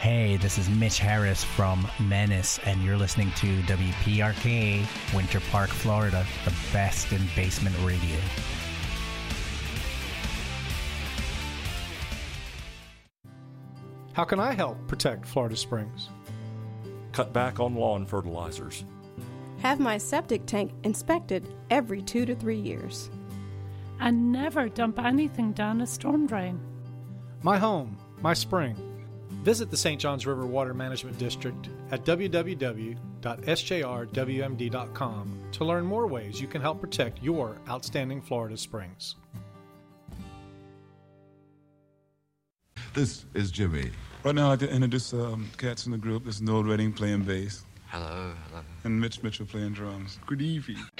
Hey, this is Mitch Harris from Menace, and you're listening to WPRK, Winter Park, Florida, the best in basement radio. How can I help protect Florida Springs? Cut back on lawn fertilizers. Have my septic tank inspected every 2 to 3 years. And never dump anything down a storm drain. My home, my spring. Visit the St. Johns River Water Management District at www.sjrwmd.com to learn more ways you can help protect your outstanding Florida springs. This is Jimmy. Right now, I'd like to introduce cats in the group. This is Noel Redding playing bass. Hello. And Mitch Mitchell playing drums. Good evening.